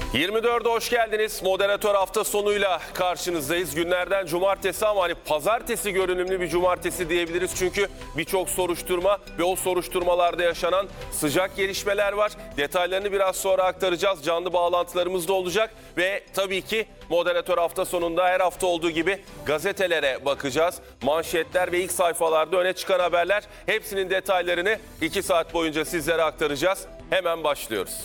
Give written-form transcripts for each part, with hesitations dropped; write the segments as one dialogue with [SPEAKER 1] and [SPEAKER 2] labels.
[SPEAKER 1] 24'e hoş geldiniz. Moderatör hafta sonuyla karşınızdayız. Günlerden cumartesi ama hani pazartesi görünümlü bir cumartesi diyebiliriz. Çünkü birçok soruşturma ve o soruşturmalarda yaşanan sıcak gelişmeler var. Detaylarını biraz sonra aktaracağız. Canlı bağlantılarımız da olacak. Ve tabii ki Moderatör hafta sonunda her hafta olduğu gibi gazetelere bakacağız. Manşetler ve ilk sayfalarda öne çıkan haberler. Hepsinin detaylarını 2 saat boyunca sizlere aktaracağız. Hemen başlıyoruz.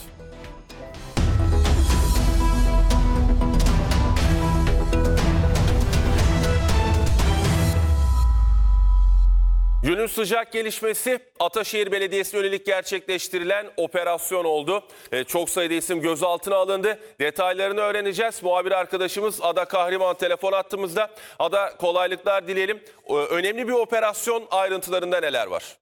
[SPEAKER 1] Günün sıcak gelişmesi Ataşehir Belediyesi'ne yönelik gerçekleştirilen operasyon oldu. Çok sayıda isim gözaltına alındı. Detaylarını öğreneceğiz. Muhabir arkadaşımız Ada Kahraman telefon hattımızda. Ada, kolaylıklar dileyelim. Önemli bir operasyon, ayrıntılarında neler var?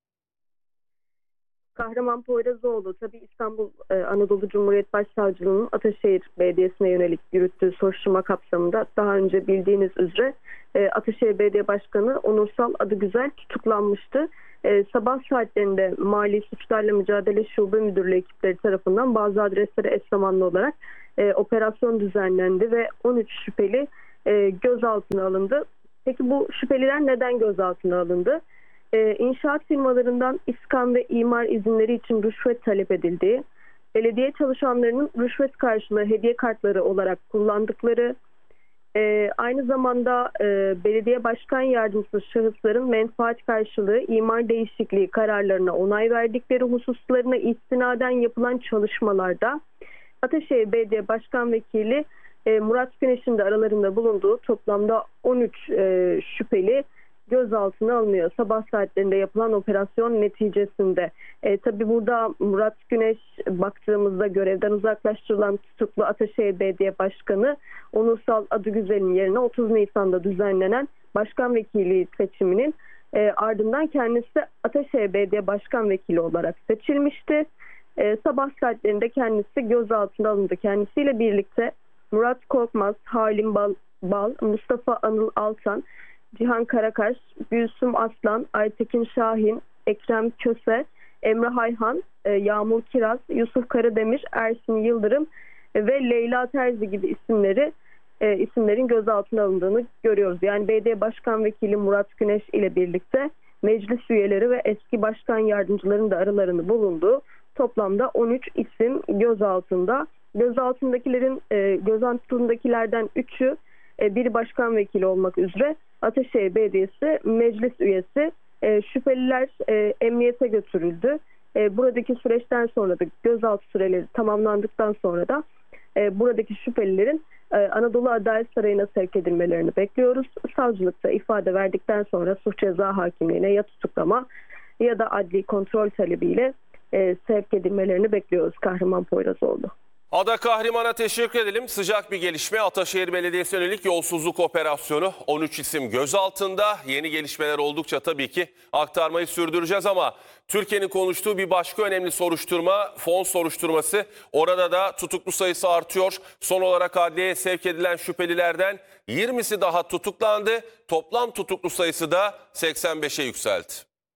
[SPEAKER 2] Kahraman Poyrazoğlu, tabii İstanbul Anadolu Cumhuriyet Başsavcılığı'nın Ataşehir Belediyesi'ne yönelik yürüttüğü soruşturma kapsamında daha önce bildiğiniz üzere Ataşehir Belediye Başkanı Onursal Adıgüzel tutuklanmıştı. Sabah saatlerinde Mali Suçlarla Mücadele Şube Müdürlüğü ekipleri tarafından bazı adreslere eş zamanlı olarak operasyon düzenlendi ve 13 şüpheli gözaltına alındı. Peki bu şüpheliler neden gözaltına alındı? İnşaat firmalarından iskan ve imar izinleri için rüşvet talep edildiği, belediye çalışanlarının rüşvet karşılığı hediye kartları olarak kullandıkları, aynı zamanda belediye başkan yardımcısı şahısların menfaat karşılığı imar değişikliği kararlarına onay verdikleri hususlarına istinaden yapılan çalışmalarda Ataşehir Belediye Başkan Vekili Murat Güneş'in de aralarında bulunduğu toplamda 13 şüpheli gözaltına alınıyor. Sabah saatlerinde yapılan operasyon neticesinde. Tabii burada Murat Güneş, baktığımızda görevden uzaklaştırılan tutuklu Ataşehir Belediye Başkanı Onursal Adıgüzel'in yerine 30 Nisan'da düzenlenen başkan vekili seçiminin ardından kendisi Ataşehir Belediye Başkan Vekili olarak seçilmişti. Sabah saatlerinde kendisi gözaltına alındı. Kendisiyle birlikte Murat Korkmaz, Halim Bal, Mustafa Anıl Altan, Cihan Karakaş, Gülsüm Aslan, Aytekin Şahin, Ekrem Köse, Emre Hayhan, Yağmur Kiraz, Yusuf Karademir, Ersin Yıldırım ve Leyla Terzi gibi isimlerin gözaltına alındığını görüyoruz. Yani belediye başkan vekili Murat Güneş ile birlikte meclis üyeleri ve eski başkan yardımcılarının da aralarında bulunduğu toplamda 13 isim gözaltında. Gözaltındakilerden 3'ü biri başkan vekili olmak üzere Ataşehir Belediyesi meclis üyesi. Şüpheliler emniyete götürüldü. Buradaki süreçten sonra da gözaltı süreleri tamamlandıktan sonra da buradaki şüphelilerin Anadolu Adalet Sarayı'na sevk edilmelerini bekliyoruz. Savcılıkta ifade verdikten sonra suç ceza hakimliğine ya tutuklama ya da adli kontrol talebiyle sevk edilmelerini bekliyoruz Kahraman Poyrazoğlu.
[SPEAKER 1] Ada Kahraman'a teşekkür edelim. Sıcak bir gelişme. Ataşehir Belediyesi'ne yönelik yolsuzluk operasyonu. 13 isim gözaltında. Yeni gelişmeler oldukça tabii ki aktarmayı sürdüreceğiz ama Türkiye'nin konuştuğu bir başka önemli soruşturma, fon soruşturması. Orada da tutuklu sayısı artıyor. Son olarak adliyeye sevk edilen şüphelilerden 20'si daha tutuklandı. Toplam tutuklu sayısı da 85'e yükseldi.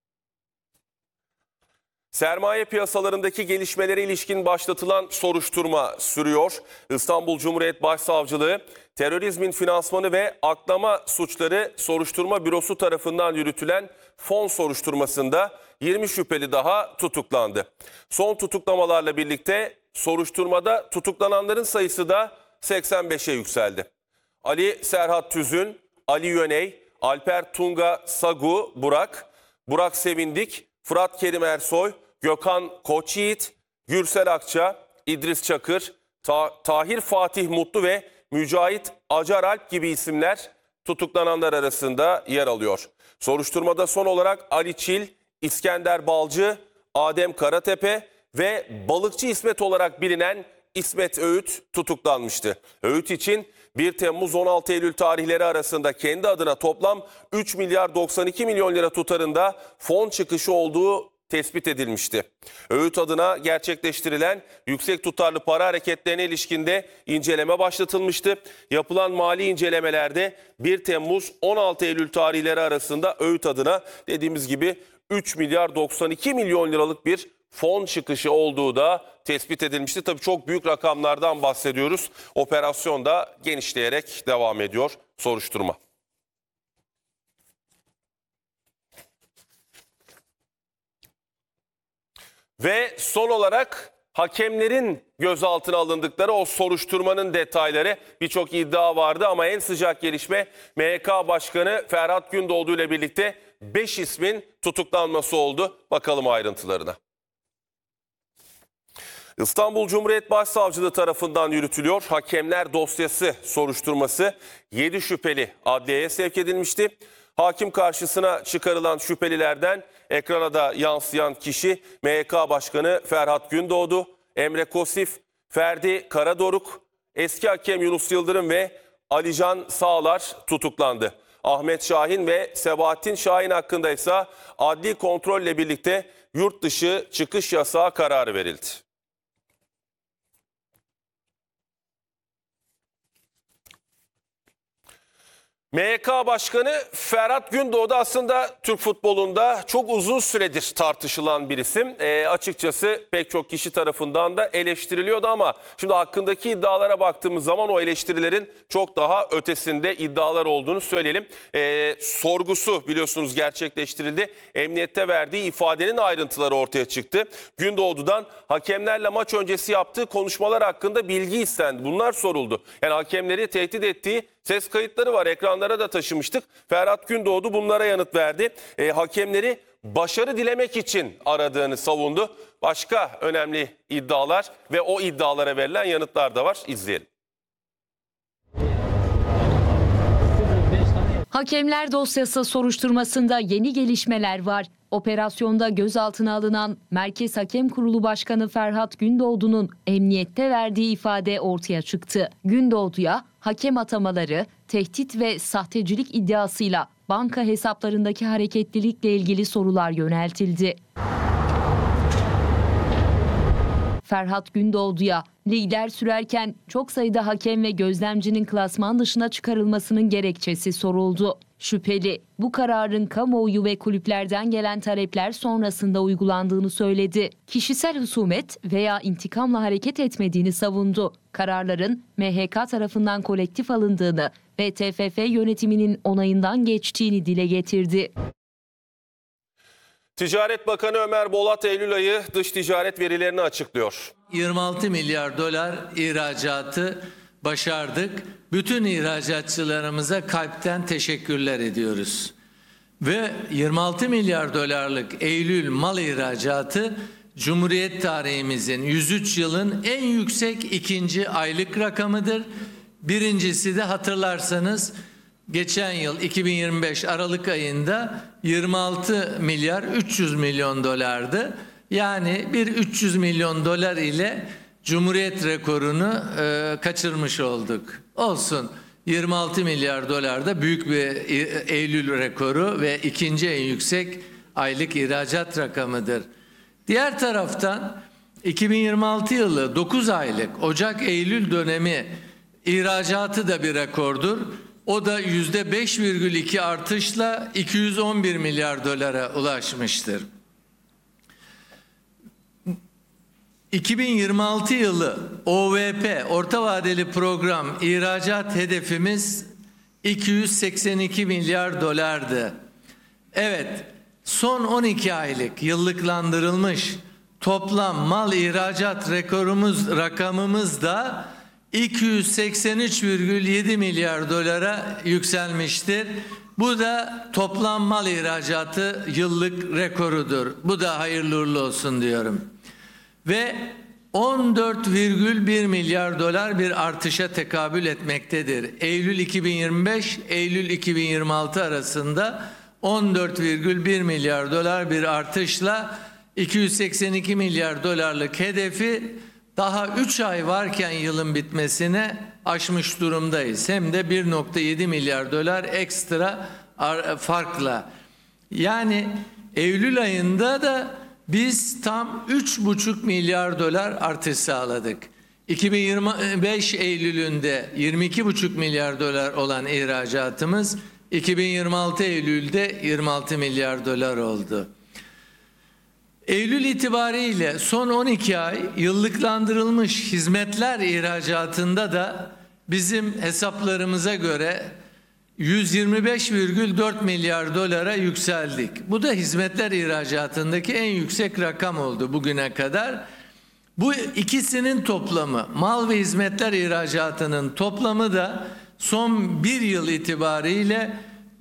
[SPEAKER 1] Sermaye piyasalarındaki gelişmelere ilişkin başlatılan soruşturma sürüyor. İstanbul Cumhuriyet Başsavcılığı terörizmin finansmanı ve aklama suçları soruşturma bürosu tarafından yürütülen fon soruşturmasında 20 şüpheli daha tutuklandı. Son tutuklamalarla birlikte soruşturmada tutuklananların sayısı da 85'e yükseldi. Ali Serhat Tüzün, Ali Yöney, Alper Tunga Sagu Burak Sevindik, Fırat Kerim Ersoy, Gökhan Koçyiğit, Gürsel Akça, İdris Çakır, Tahir Fatih Mutlu ve Mücahit Acaralp gibi isimler tutuklananlar arasında yer alıyor. Soruşturmada son olarak Ali Çil, İskender Balcı, Adem Karatepe ve Balıkçı İsmet olarak bilinen İsmet Öğüt tutuklanmıştı. Öğüt için 1 Temmuz-16 Eylül tarihleri arasında kendi adına toplam 3 milyar 92 milyon lira tutarında fon çıkışı olduğu tespit edilmişti. Öğüt adına gerçekleştirilen yüksek tutarlı para hareketlerine ilişkinde inceleme başlatılmıştı. Yapılan mali incelemelerde 1 Temmuz-16 Eylül tarihleri arasında Öğüt adına dediğimiz gibi 3 milyar 92 milyon liralık bir fon çıkışı olduğu da tespit edilmişti. Tabii çok büyük rakamlardan bahsediyoruz. Operasyon da genişleyerek devam ediyor soruşturma. Ve son olarak hakemlerin gözaltına alındıkları o soruşturmanın detayları, birçok iddia vardı ama en sıcak gelişme MHK Başkanı Ferhat Gündoğdu ile birlikte 5 ismin tutuklanması oldu. Bakalım ayrıntılarına. İstanbul Cumhuriyet Başsavcılığı tarafından yürütülüyor. Hakemler dosyası soruşturması 7 şüpheli adliyeye sevk edilmişti. Hakim karşısına çıkarılan şüphelilerden ekrana da yansıyan kişi MHK Başkanı Ferhat Gündoğdu, Emre Kosif, Ferdi Karadoruk, eski hakem Yunus Yıldırım ve Alican Sağlar tutuklandı. Ahmet Şahin ve Sebahattin Şahin hakkında ise adli kontrolle birlikte yurt dışı çıkış yasağı kararı verildi. MHK Başkanı Ferhat Gündoğdu aslında Türk futbolunda çok uzun süredir tartışılan bir isim. Açıkçası pek çok kişi tarafından da eleştiriliyordu ama şimdi hakkındaki iddialara baktığımız zaman o eleştirilerin çok daha ötesinde iddialar olduğunu söyleyelim. Sorgusu biliyorsunuz gerçekleştirildi. Emniyette verdiği ifadenin ayrıntıları ortaya çıktı. Gündoğdu'dan hakemlerle maç öncesi yaptığı konuşmalar hakkında bilgi istendi. Bunlar soruldu. Yani hakemleri tehdit ettiği ses kayıtları var. Ekranlara da taşımıştık. Ferhat Gündoğdu bunlara yanıt verdi. Hakemleri başarı dilemek için aradığını savundu. Başka önemli iddialar ve o iddialara verilen yanıtlar da var. İzleyelim.
[SPEAKER 3] Hakemler dosyası soruşturmasında yeni gelişmeler var. Operasyonda gözaltına alınan Merkez Hakem Kurulu Başkanı Ferhat Gündoğdu'nun emniyette verdiği ifade ortaya çıktı. Gündoğdu'ya hakem atamaları, tehdit ve sahtecilik iddiasıyla banka hesaplarındaki hareketlilikle ilgili sorular yöneltildi. Ferhat Gündoğdu'ya ligler sürerken çok sayıda hakem ve gözlemcinin klasman dışına çıkarılmasının gerekçesi soruldu. Şüpheli bu kararın kamuoyu ve kulüplerden gelen talepler sonrasında uygulandığını söyledi. Kişisel husumet veya intikamla hareket etmediğini savundu. Kararların MHK tarafından kolektif alındığını ve TFF yönetiminin onayından geçtiğini dile getirdi.
[SPEAKER 1] Ticaret Bakanı Ömer Bolat Eylül ayı dış ticaret verilerini açıklıyor.
[SPEAKER 4] 26 milyar dolar ihracatı başardık. Bütün ihracatçılarımıza kalpten teşekkürler ediyoruz. Ve 26 milyar dolarlık Eylül mal ihracatı Cumhuriyet tarihimizin 103 yılın en yüksek ikinci aylık rakamıdır. Birincisi de hatırlarsanız geçen yıl 2025 Aralık ayında 26 milyar 300 milyon dolardı. Yani bir 300 milyon dolar ile Cumhuriyet rekorunu kaçırmış olduk. Olsun, 26 milyar dolar da büyük bir Eylül rekoru ve ikinci en yüksek aylık ihracat rakamıdır. Diğer taraftan 2026 yılı 9 aylık Ocak-Eylül dönemi ihracatı da bir rekordur. O da %5,2 artışla 211 milyar dolara ulaşmıştır. 2026 yılı OVP, orta vadeli program ihracat hedefimiz 282 milyar dolardı. Evet, son 12 aylık yıllıklandırılmış toplam mal ihracat rakamımız da 283,7 milyar dolara yükselmiştir. Bu da toplam mal ihracatı yıllık rekorudur. Bu da hayırlı uğurlu olsun diyorum. Ve 14,1 milyar dolar bir artışa tekabül etmektedir. Eylül 2025, Eylül 2026 arasında 14,1 milyar dolar bir artışla 282 milyar dolarlık hedefi daha 3 ay varken yılın bitmesine aşmış durumdayız. Hem de 1,7 milyar dolar ekstra farkla. Yani Eylül ayında da biz tam 3,5 milyar dolar artış sağladık. 2025 Eylül'ünde 22,5 milyar dolar olan ihracatımız 2026 Eylül'de 26 milyar dolar oldu. Eylül itibariyle son 12 ay yıllıklandırılmış hizmetler ihracatında da bizim hesaplarımıza göre 125,4 milyar dolara yükseldik. Bu da hizmetler ihracatındaki en yüksek rakam oldu bugüne kadar. Bu ikisinin toplamı, mal ve hizmetler ihracatının toplamı da son bir yıl itibariyle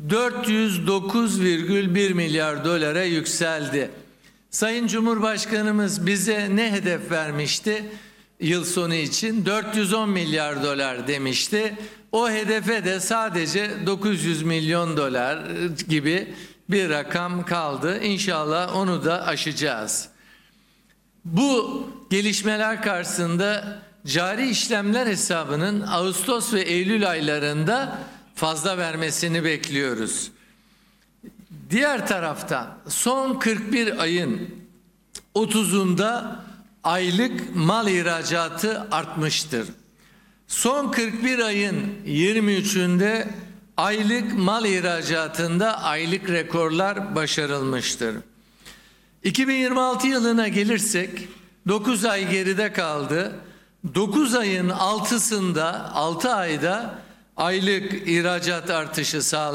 [SPEAKER 4] 409,1 milyar dolara yükseldi. Sayın Cumhurbaşkanımız bize ne hedef vermişti yıl sonu için? 410 milyar dolar demişti. O hedefe de sadece 900 milyon dolar gibi bir rakam kaldı. İnşallah onu da aşacağız. Bu gelişmeler karşısında cari işlemler hesabının Ağustos ve Eylül aylarında fazla vermesini bekliyoruz. Diğer taraftan son 41 ayın 30'unda aylık mal ihracatı artmıştır. Son 41 ayın 23'ünde aylık mal ihracatında aylık rekorlar başarılmıştır. 2026 yılına gelirsek 9 ay geride kaldı. 9 ayın 6'sında 6 ayda aylık ihracat artışı sağlandı.